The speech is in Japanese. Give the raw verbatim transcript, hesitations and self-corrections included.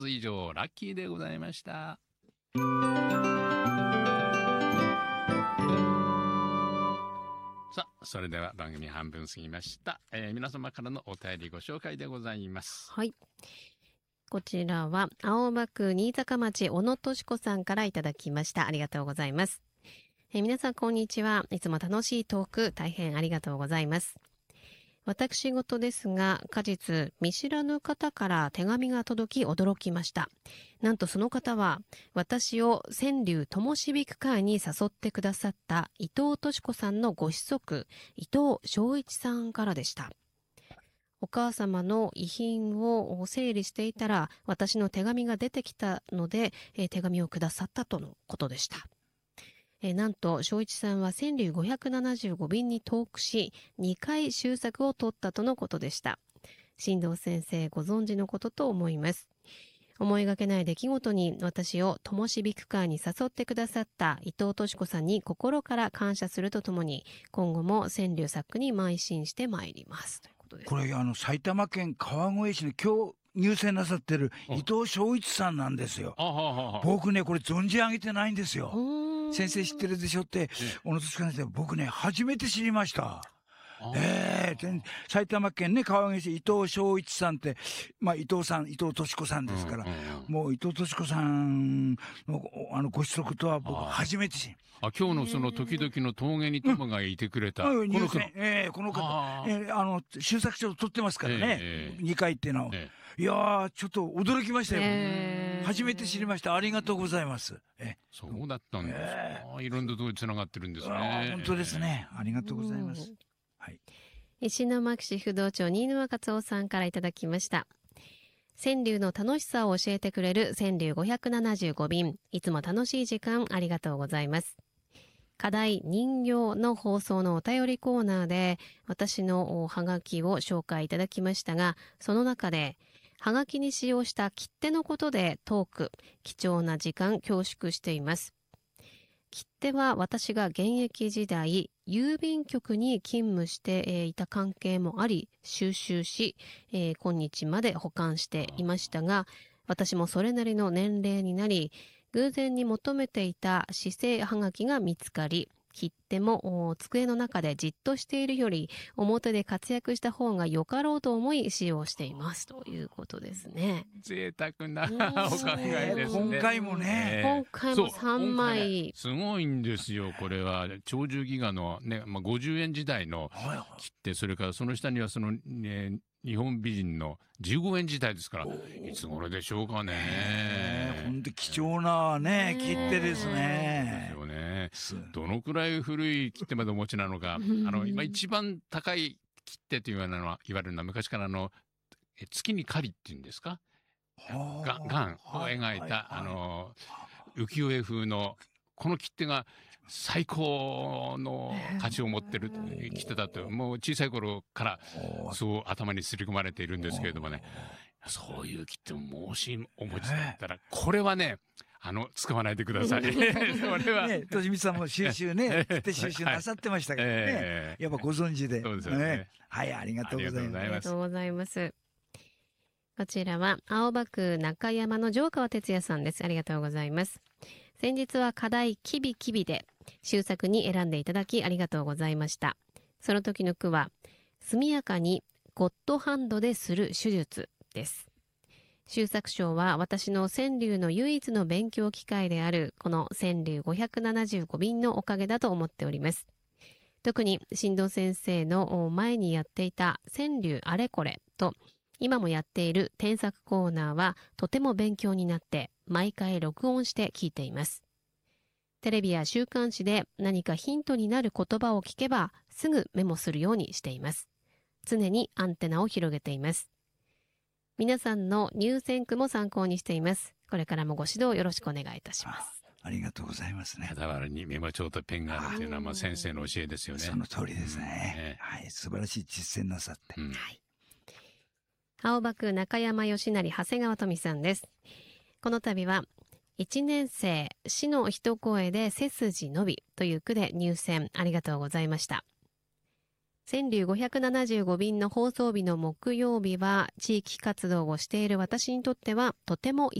以上ラッキーでございました。さあ、それでは番組半分過ぎました、えー、皆様からのお便りご紹介でございます。 はい、こちらは青葉区新坂町小野敏子さんからいただきました。ありがとうございます。えー、皆さんこんにちは。いつも楽しいトーク大変ありがとうございます。私事ですが、果実見知らぬ方から手紙が届き驚きました。なんとその方は私を川柳ともしびく会に誘ってくださった伊藤敏子さんのご子息伊藤昭一さんからでした。お母様の遺品を整理していたら私の手紙が出てきたので、えー、手紙をくださったとのことでした。えー、なんと昭一さんは川柳ごひゃくななじゅうごびんにトークしにかい秀作を取ったとのことでした。進藤先生ご存知のことと思います。思いがけない出来事に私をともしびく会に誘ってくださった伊藤敏子さんに心から感謝するとともに今後も川柳作に邁進してまいりますということです。 これあの埼玉県川越市の今日入選なさってる伊藤昭一さんなんですよ。僕ねこれ存じ上げてないんですよ。先生知ってるでしょって小野敏子先生、僕ね初めて知りました。えー、埼玉県ね川越市伊藤昭一さんって、まあ、伊藤さん伊藤敏子さんですから、うんうんうん、もう伊藤敏子さんのあのご子息とは僕初めて知りあ今日のその時々の峠に友がいてくれた、 うん、この方、えー、この方あ、えー、あの秀作賞取ってますからね、えー、にかいっていうのを、えー、いやーちょっと驚きましたよ、えー、初めて知りました。ありがとうございます。えそうだったんですか、えー、いろんなところにつながってるんですね。 本当ですね、ありがとうございます。はい、 石巻市不動町新沼勝夫さんからいただきました。川柳の楽しさを教えてくれる川柳ごひゃくななじゅうごびん、いつも楽しい時間ありがとうございます。課題人形の放送のお便りコーナーで私のハガキを紹介いただきましたが、その中でハガキに使用した切手のことでトーク、貴重な時間恐縮しています。切手は私が現役時代郵便局に勤務していた関係もあり収集し、えー、今日まで保管していましたが、私もそれなりの年齢になり偶然に求めていた市政はがきが見つかり、切手も机の中でじっとしているより表で活躍した方がよかろうと思い使用していますということですね。 贅沢なお考えですね。 今回もね、 えー、今回もさんまい、 ね、すごいんですよ。これは鳥獣戯画の、ねまあ、ごじゅうえん時代の切手、それからその下にはその、ね、日本美人のじゅうごえん時代ですから、いつ頃でしょうかね。 本当貴重なね切手ですね。 ですよね。どのくらい古い切手までお持ちなのか。あの今一番高い切手というのは言われるのは昔からあの月に狩りっていうんですか。ががんを描いたあの浮世絵風のこの切手が最高の価値を持ってる切手だと、もう小さい頃からそう頭に刷り込まれているんですけれどもね、そういう切手ももしお持ちだったらこれはねあの使わないでください。それはね、とじみさんも収集ね切手収集なさってましたけどね、えー、やっぱご存知で。 そうですよね。 はい、ありがとうございます。 ありがとうございます。こちらは青葉区中山の城川哲也さんです。ありがとうございます。先日は課題キビキビで秀作に選んでいただきありがとうございました。その時の句は速やかにゴッドハンドでする手術です。秀作賞は私の川柳の唯一の勉強機会であるこの川柳ごひゃくななじゅうごびんのおかげだと思っております。特に進藤先生の前にやっていた川柳あれこれと今もやっている添削コーナーはとても勉強になって毎回録音して聞いています。テレビや週刊誌で何かヒントになる言葉を聞けばすぐメモするようにしています。常にアンテナを広げています。皆さんの入選句も参考にしています。これからもご指導よろしくお願いいたします。 ありがとうございますね。 傍らにメモ帳とペンがあるというのはまあ先生の教えですよね。 その通りですね。うん、はい、素晴らしい実践なさって。うん、はい。 青葉区中山義成長谷川富さんです。この度はいちねん生死の一声で背筋伸びという句で入選ありがとうございました。 川柳ごひゃくななじゅうご便の放送日の木曜日は地域活動をしている私にとってはとても